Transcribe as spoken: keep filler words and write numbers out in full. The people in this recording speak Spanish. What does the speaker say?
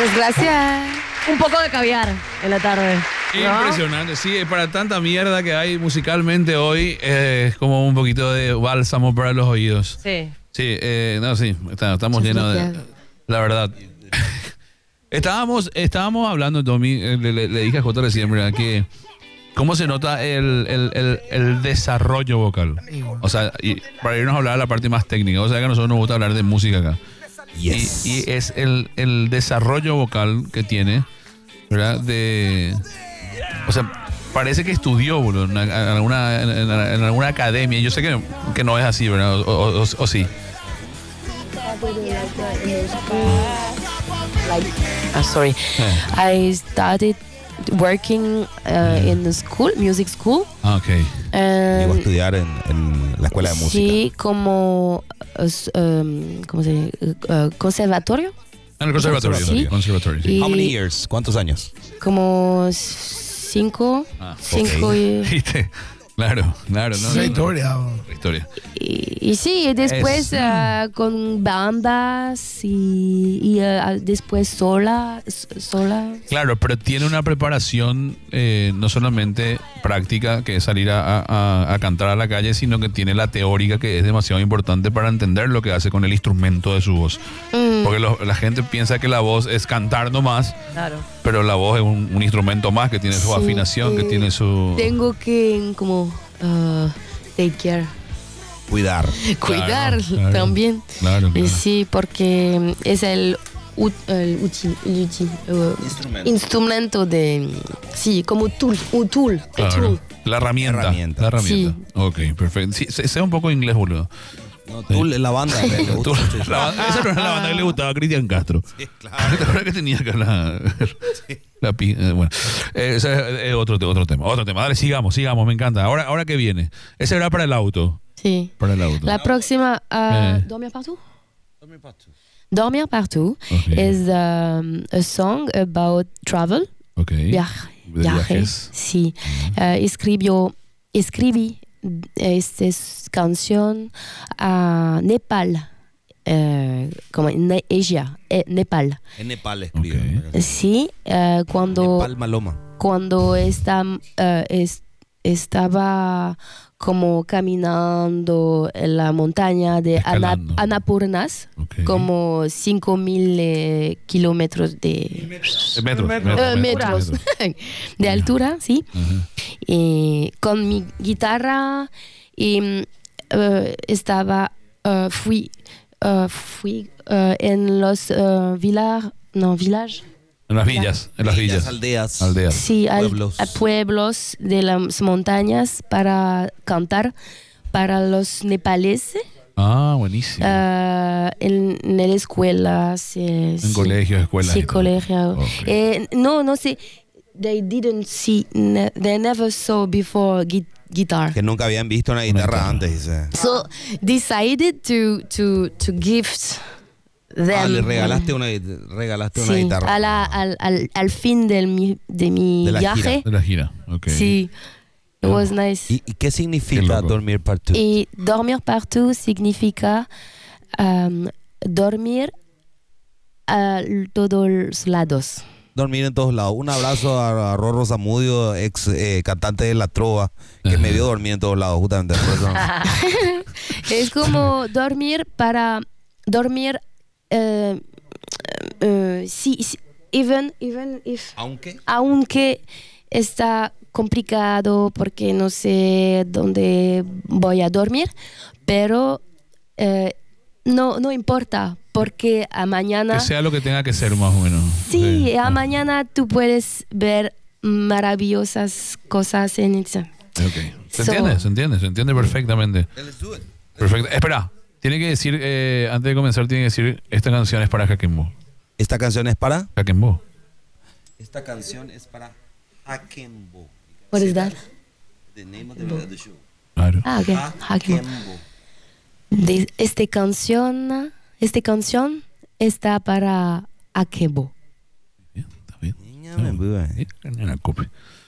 Pues gracias. Un poco de caviar en la tarde, ¿no? Impresionante, sí, para tanta mierda que hay musicalmente hoy, eh, es como un poquito de bálsamo para los oídos. Sí. Sí, eh, no, sí, está- estamos llenos de... La verdad. Estábamos, estábamos hablando, Tommy, eh, le, le- le dije a Jota recién, ¿verdad? Que cómo se nota el, el- el- el desarrollo vocal. O sea, y para irnos a hablar de la parte más técnica, o sea que a nosotros nos gusta hablar de música acá. Yes. Y, y es el, el desarrollo vocal que tiene, ¿verdad? De... O sea, parece que estudió, boludo, en, en alguna, en, en- en alguna academia. Yo sé que, que no es así, ¿verdad? O, o- o- o sí. Like, I'm sorry. I started working uh, in the school, music school. Ah, ok. Llegó a And estudiar en, en la escuela de música. sí, como uh, s- um, ¿cómo se dice? Uh, conservatorio, En el conservatorio. Sí. Conservatorio, sí. Y- How many years? ¿Cuántos años? como cinco, Ah, cinco ok. y, ¿Viste? Claro, claro. No, Esa no, historia. la historia. y, y sí, y después Es- uh, con bandas y, y uh, después sola, s- sola. Claro, pero tiene una preparación eh, no solamente práctica, que es salir a, a- a cantar a la calle, sino que tiene la teórica, que es demasiado importante para entender lo que hace con el instrumento de su voz. Mm, Porque lo- la gente piensa que la voz es cantar nomás, claro. pero la voz es un, un instrumento más, que tiene su Sí, afinación, que eh, tiene su... Tengo que como uh, take care, Cuidar. cuidar claro. también. Claro, Y claro. sí, porque es el, ut- el uti- el uti- uh, Instrumento. instrumento de, sí, como tool, un tool, a Claro. tool. La herramienta. Herramienta. La herramienta. Ok, perfecto. Sí, sé, sé un poco inglés, boludo. No, tú, la banda. le- le gusta Tú- mucho eso. la banda- esa no era la banda que le gustaba a Cristian Castro. Sí, ¿Te claro. acuerdas que tenía acá la, la pi- eh, bueno, eh, ese es eh, otro, te- otro tema. Otro tema. Dale, sigamos, sigamos, me encanta. Ahora, ahora que viene. Ese era para el auto. Sí. Para el auto. La próxima, uh, Eh. Dormir partout? Dormir partout Ok. is um, a song about travel. Ok. Viaje. De viaje. viajes. Sí. Uh, escribió, escribí esta s- canción a Nepal, eh, como en Ne- Asia, eh, Nepal. En Nepal escribió. Ok. Sí, eh, cuando, Nepal Maloma. cuando está, eh, es- estaba como caminando en la montaña de Ana- Escalando. Annapurnas, Ok. como cinco mil eh, kilómetros de... Eh, Metros. Eh, metros de altura, sí. Ajá. Y con mi guitarra y mm, eh, estaba eh, fui eh, fui eh, en los uh, villages no village En las villas. En las villas. Aldeas. Aldeas. sí al- Pueblos. a pueblos de las montañas para cantar para los nepaleses Ah, buenísimo. eh, en, en la escuela sí, en sí. colegios, escuelas. Sí, y todo. colegio. Ok. Eh, no, no sé. They didn't see, ne- they never saw before gui- guitar. Que nunca habían visto una guitarra guitarra. antes, dice. So decided to to to gift them. Ah, le regalaste una, regalaste una Sí, guitarra. a la- al, al, al fin del mi, de mi De la viaje. De la gira. Ok. Sí, it was nice. ¿Y, y qué significa Qué loco. dormir partout? Y dormir partout significa um, dormir a todos lados. Dormir en todos lados. Un abrazo a, a Rorro Zamudio, ex eh, cantante de La Trova, que Ajá. me vio dormir en todos lados, justamente. Por eso. Es como dormir para dormir eh, eh, sí, sí, even even if Aunque aunque está complicado porque no sé dónde voy a dormir, pero eh, no no importa porque a mañana Que sea lo que tenga que ser, más o menos. sí, a Ah, mañana tú puedes ver maravillosas cosas en el ok. Se So- entiende, se entiende, se entiende perfectamente. Perfecto. Espera, tiene que decir, eh, antes de comenzar, tiene que decir, esta canción es para Hakembo. esta canción es para. Hakembo. Esta canción es para Hakembo. What is that? The name of the, the show. Claro. Ah, okay. Hakembo. De esta canción, esta canción está para Akebo. Bien, está bien. Niña, me embuba. Sí, una copia.